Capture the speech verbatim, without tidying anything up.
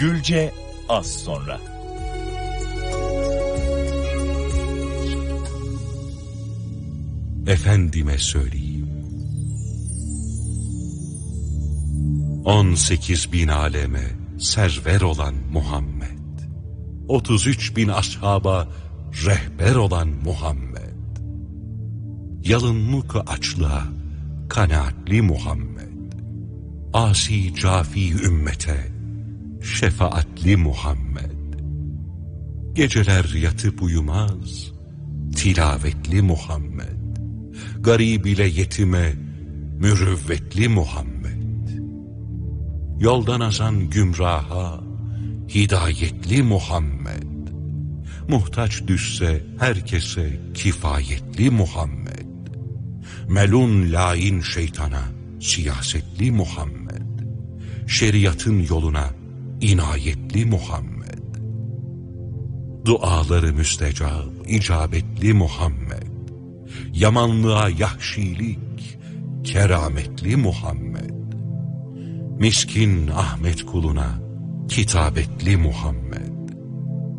Gülce az sonra. Efendime söyleyeyim. On sekiz bin aleme server olan Muhammed, otuz üç bin ashaba rehber olan Muhammed, yalınlık açlığa kanaatli Muhammed, asi cafi ümmete şefaatli Muhammed, geceler yatıp uyumaz tilavetli Muhammed, garib ile yetime mürüvvetli Muhammed, yoldan azan gümraha hidayetli Muhammed, muhtaç düşse herkese kifayetli Muhammed, melun lain şeytana siyasetli Muhammed, şeriatın yoluna inayetli Muhammed, duaları müstecab icabetli Muhammed, yamanlığa yahşilik kerametli Muhammed, miskin Ahmet kuluna kitabetli Muhammed,